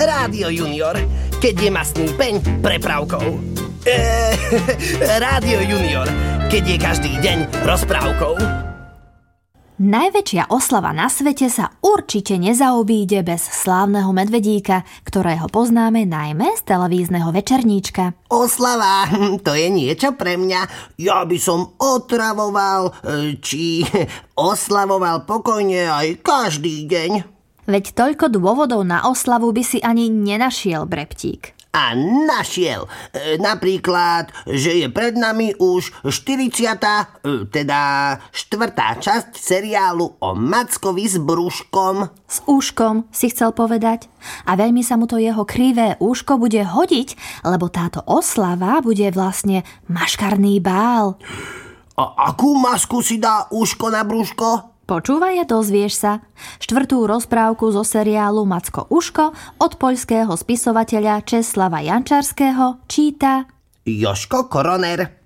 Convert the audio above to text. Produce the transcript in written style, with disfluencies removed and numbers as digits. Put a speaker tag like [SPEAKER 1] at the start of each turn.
[SPEAKER 1] Rádio Junior, keď je mastný peň prepravkou. Rádio Junior, keď je každý deň rozprávkou.
[SPEAKER 2] Najväčšia oslava na svete sa určite nezaobíde bez slávneho medvedíka, ktorého poznáme najmä z televízneho večerníčka.
[SPEAKER 1] Oslava, to je niečo pre mňa. Ja by som otravoval, či oslavoval pokojne aj každý deň.
[SPEAKER 2] Veď toľko dôvodov na oslavu by si ani nenašiel, Breptík.
[SPEAKER 1] A našiel. Napríklad, že je pred nami už 40., teda 4. časť seriálu o Mackovi s brúškom.
[SPEAKER 2] S úškom si chcel povedať. A veľmi sa mu to jeho krivé úško bude hodiť, lebo táto oslava bude vlastne maškarný bál.
[SPEAKER 1] A akú masku si dá úško na brúško?
[SPEAKER 2] Počúvaj a dozvieš sa. 4. rozprávku zo seriálu Macko Uško od poľského spisovateľa Česlava Jančarského číta
[SPEAKER 1] Jožko Koroner.